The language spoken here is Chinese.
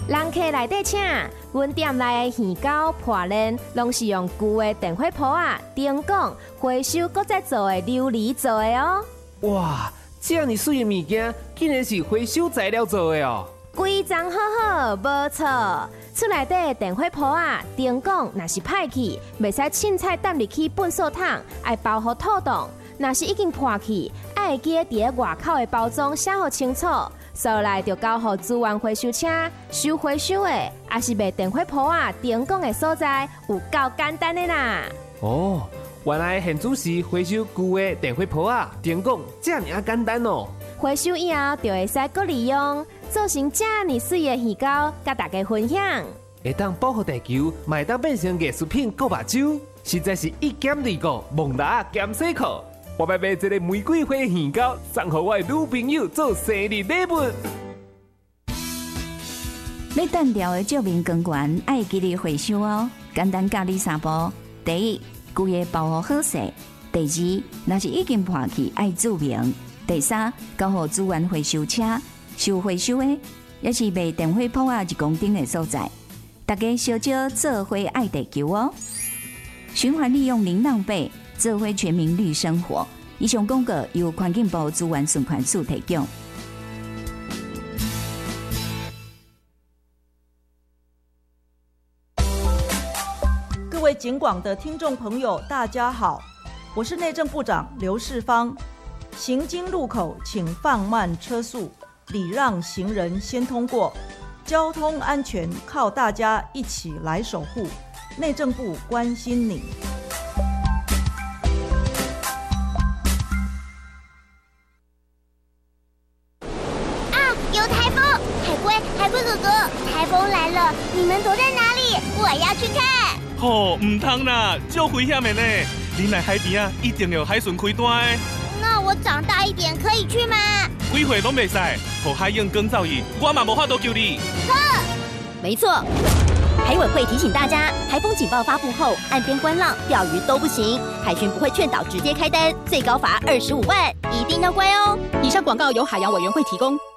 人客内底请，阮店内的鱼糕、破链，拢是用旧的电火煲啊、灯管、回收搁再做的琉璃做的哦。 哇，这么水的物件，竟然是回收材料做的哦！ 规装好好，无错。厝内底的电火煲啊、灯管若是歹去，袂使凊彩抌入去粪扫桶，爱包好透冻。若是已经破去，爱记伫咧外口的包装写好清楚。收来就交予资源回收车收回收的，也是卖电火煲啊、灯管的所在，有够简单的啦。 哦，原来现主是回收旧的电火煲啊、灯管，这么简单哦。 回收以后就会使搁利用，做成这么水的鱼糕，甲大家分享。 会当保护地球，嘛会当变成艺术品、购目睭，实在是一兼二顾，蒙达兼洗裤。我要买一个玫瑰花鱼糕，送给我的女朋友做生日礼物。 要断掉的照明光源，爱记得回收哦。简单教你三步：第一，规个包好好势；第二，若是已经破去，爱注明；第三，交予资源回收车收回收的，也是卖电火煲啊1公斤的所在。大家小少做伙爱地球哦！循环利用零浪费。做伙全民绿生活。以上广告由环境部资源循环署提供。 各位警广的听众朋友，大家好，我是内政部长刘世芳。行经路口请放慢车速，礼让行人先通过。交通安全靠大家一起来守护。内政部关心你。 海龟哥哥，台风来了，你们躲在哪里？我要去看。 哦，唔通啦，足危险的呢！你来海边啊，一定要海巡开单的。 那我长大一点可以去吗？ 几岁拢袂使，和海用更造诣，我嘛无法度救你。 没错，海委会提醒大家，台风警报发布后，岸边观浪、钓鱼都不行，海巡不会劝导直接开单，最高罚25万，一定要乖哦。 以上广告由海洋委员会提供。